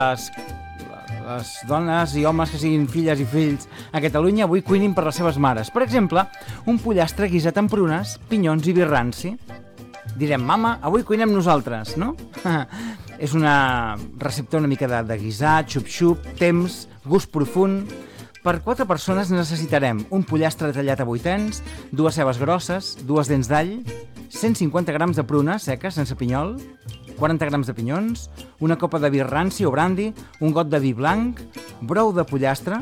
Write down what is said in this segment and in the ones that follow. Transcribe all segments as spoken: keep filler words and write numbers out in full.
les, les dones i homes que siguin filles i fills a Catalunya avui cuinin per les seves mares. Per exemple, un pollastre guisat amb prunes, pinyons i vi ranci. Direm, mama, avui cuinem nosaltres, no? És una recepta una mica de, de guisat, xup-xup, temps, gust profund. Per quatre persones necessitarem un pollastre tallat a vuitens, dues cebes grosses, dues dents d'all, cent cinquanta grams de prunes seques sense pinyol, quaranta grams de pinyons, una copa de vi ranci o brandi, un got de vi blanc, brou de pollastre,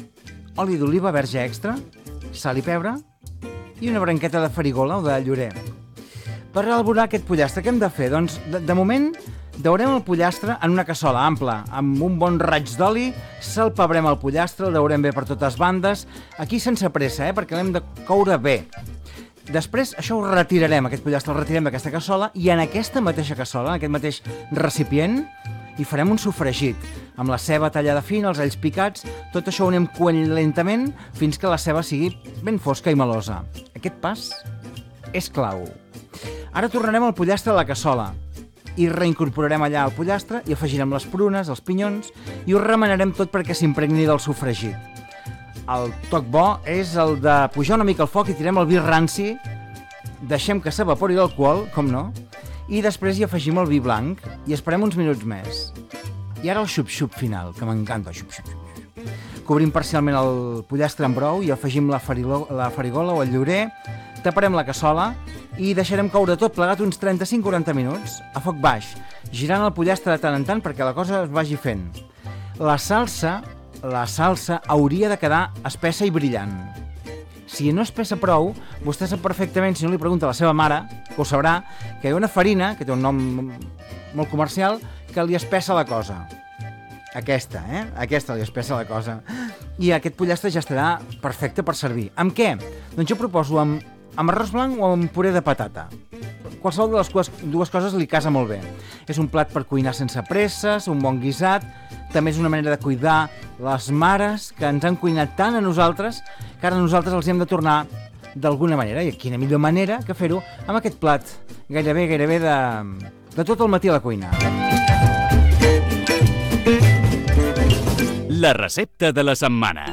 oli d'oliva verge extra, sal i pebre i una branqueta de farigola o de llorer. Per elaborar aquest pollastre, què hem de fer? Doncs, de, de moment, daurem el pollastre en una cassola ampla, amb un bon raig d'oli, salpebrem el pollastre, el daurem bé per totes bandes, aquí sense pressa, eh, perquè l'hem de coure bé. Després, això ho retirarem, aquest pollastre el retirem d'aquesta cassola, i en aquesta mateixa cassola, en aquest mateix recipient, hi farem un sofregit, amb la ceba tallada fina, els alls picats, tot això ho anem coent lentament fins que la ceba sigui ben fosca i melosa. Aquest pas és clau. Ara tornarem al pollastre a la cassola i reincorporarem allà el pollastre i afegirem les prunes, els pinyons i ho remenarem tot perquè s'impregni del sofregit. El toc bo és el de pujar una mica el foc i tirem el vi ranci, deixem que s'evapori l'alcohol, com no, i després hi afegim el vi blanc i esperem uns minuts més. I ara el xup-xup final, que m'encanta el xup-xup. Cobrim parcialment el pollastre amb brou i afegim la, farilo, la farigola o el llorer, taparem la cassola i deixarem coure tot plegat uns trenta-cinc a quaranta minuts, a foc baix, girant el pollastre de tant en tant perquè la cosa es vagi fent. La salsa, la salsa hauria de quedar espessa i brillant. Si no espessa prou, vostè sap perfectament, si no li pregunta a la seva mare, que ho sabrà, que hi ha una farina, que té un nom molt comercial, que li espessa la cosa. Aquesta, eh? Aquesta li espessa la cosa. I aquest pollastre ja estarà perfecte per servir. Amb què? Doncs jo proposo amb, amb arròs blanc o amb puré de patata. Qualsevol de les dues coses li casa molt bé. És un plat per cuinar sense presses, un bon guisat, també és una manera de cuidar les mares que ens han cuinat tant a nosaltres que ara nosaltres els hem de tornar d'alguna manera. I quina millor manera que fer-ho amb aquest plat gairebé, gairebé de, de tot el matí a la cuina. La recepta de la setmana.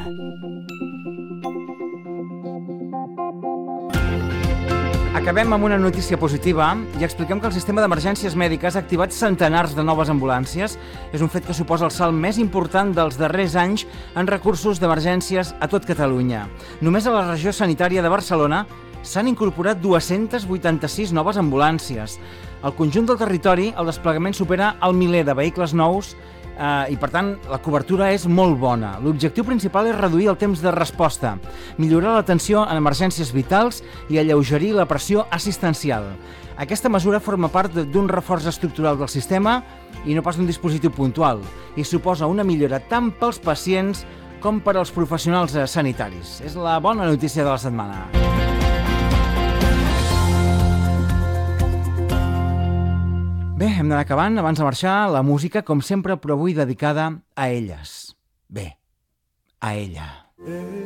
Acabem amb una notícia positiva i expliquem que el sistema d'emergències mèdiques ha activat centenars de noves ambulàncies. És un fet que suposa el salt més important dels darrers anys en recursos d'emergències a tot Catalunya. Només a la regió sanitària de Barcelona s'han incorporat dues-centes vuitanta-sis noves ambulàncies. Al conjunt del territori, el desplegament supera el miler de vehicles nous Uh, i, per tant, la cobertura és molt bona. L'objectiu principal és reduir el temps de resposta, millorar l'atenció en emergències vitals i alleugerir la pressió assistencial. Aquesta mesura forma part d'un reforç estructural del sistema i no pas d'un dispositiu puntual, i suposa una millora tant pels pacients com per als professionals sanitaris. És la bona notícia de la setmana. Bé, hem d'anar acabant. Abans de marxar, la música, com sempre, però avui dedicada a elles. Bé, a ella.